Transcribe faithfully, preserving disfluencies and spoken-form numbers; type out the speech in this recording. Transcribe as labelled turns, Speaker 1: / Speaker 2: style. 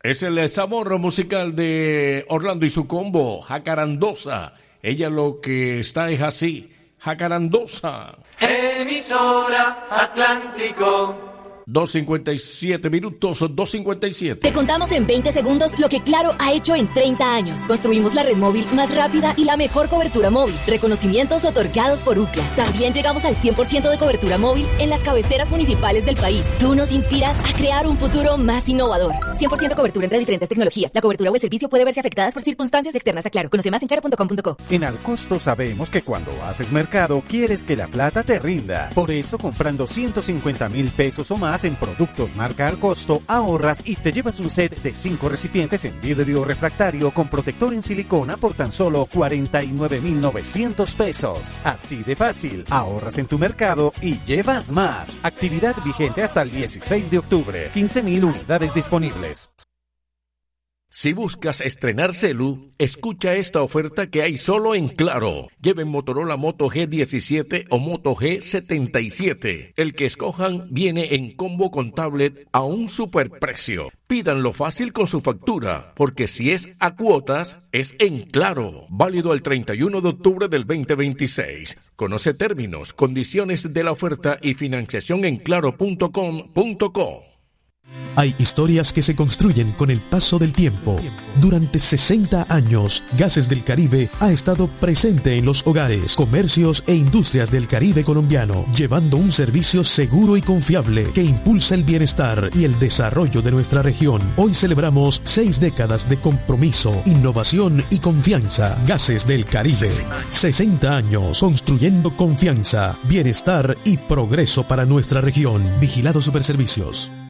Speaker 1: Es el sabor musical de Orlando y su combo, Jacarandosa. Ella lo que está es así, Jacarandosa.
Speaker 2: Emisora Atlántico.
Speaker 1: dos cincuenta y siete minutos, dos cincuenta y siete.
Speaker 3: Te contamos en veinte segundos lo que Claro ha hecho en treinta años. Construimos la red móvil más rápida y la mejor cobertura móvil. Reconocimientos otorgados por U C L A. También llegamos al cien por ciento de cobertura móvil en las cabeceras municipales del país. Tú nos inspiras a crear un futuro más innovador. cien por ciento cobertura entre diferentes tecnologías. La cobertura o el servicio puede verse afectadas por circunstancias externas a Claro. Conoce más en claro punto com punto co.
Speaker 4: En Alcosto sabemos que cuando haces mercado quieres que la plata te rinda. Por eso, comprando ciento cincuenta mil pesos o más en productos marca Alcosto, ahorras y te llevas un set de cinco recipientes en vidrio refractario con protector en silicona por tan solo cuarenta y nueve mil novecientos pesos. Así de fácil, ahorras en tu mercado y llevas más. Actividad vigente hasta el dieciséis de octubre. quince mil unidades disponibles.
Speaker 1: Si buscas estrenar celu, escucha esta oferta que hay solo en Claro. Lleven Motorola Moto G diecisiete o Moto G setenta y siete. El que escojan viene en combo con tablet a un superprecio. Pídanlo fácil con su factura, porque si es a cuotas, es en Claro. Válido el treinta y uno de octubre del veinte veintiséis. Conoce términos, condiciones de la oferta y financiación en claro punto com punto co.
Speaker 5: Hay historias que se construyen con el paso del tiempo. Durante sesenta años, Gases del Caribe ha estado presente en los hogares, comercios e industrias del Caribe colombiano, llevando un servicio seguro y confiable que impulsa el bienestar y el desarrollo de nuestra región. Hoy celebramos seis décadas de compromiso, innovación y confianza. Gases del Caribe. sesenta años construyendo confianza, bienestar y progreso para nuestra región. Vigilado Superservicios.